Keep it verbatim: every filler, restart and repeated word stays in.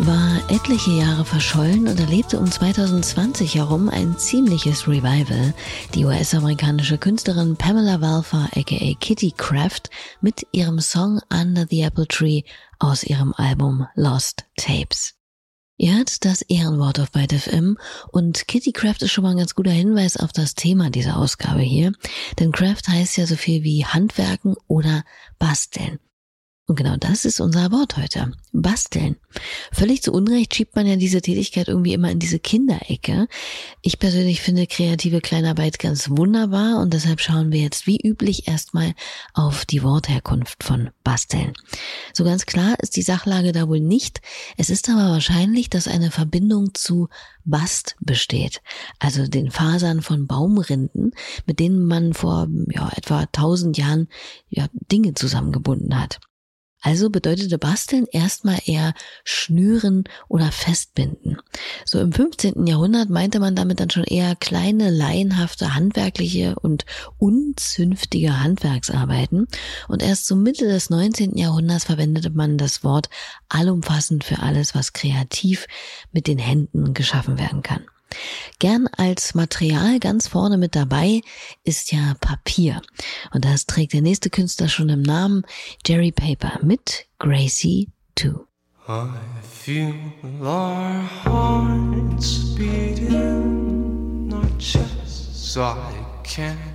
war etliche Jahre verschollen und erlebte um zwanzig zwanzig herum ein ziemliches Revival. Die U S-amerikanische Künstlerin Pamela Valfer aka Kitty Craft mit ihrem Song Under the Apple Tree aus ihrem Album Lost Tapes. Ihr hört das Ehrenwort auf Byte F M und Kitty Craft ist schon mal ein ganz guter Hinweis auf das Thema dieser Ausgabe hier, denn Craft heißt ja so viel wie Handwerken oder Basteln. Und genau das ist unser Wort heute. Basteln. Völlig zu Unrecht schiebt man ja diese Tätigkeit irgendwie immer in diese Kinderecke. Ich persönlich finde kreative Kleinarbeit ganz wunderbar und deshalb schauen wir jetzt wie üblich erstmal auf die Wortherkunft von Basteln. So ganz klar ist die Sachlage da wohl nicht. Es ist aber wahrscheinlich, dass eine Verbindung zu Bast besteht, also den Fasern von Baumrinden, mit denen man vor ja, etwa tausend Jahren ja, Dinge zusammengebunden hat. Also bedeutete Basteln erstmal eher schnüren oder festbinden. So im fünfzehnten Jahrhundert meinte man damit dann schon eher kleine, laienhafte, handwerkliche und unzünftige Handwerksarbeiten. Und erst zur Mitte des neunzehnten Jahrhunderts verwendete man das Wort allumfassend für alles, was kreativ mit den Händen geschaffen werden kann. Gern als Material ganz vorne mit dabei ist ja Papier. Und das trägt der nächste Künstler schon im Namen, Jerry Paper mit Gracie two. I feel our hearts beating, our chests I can't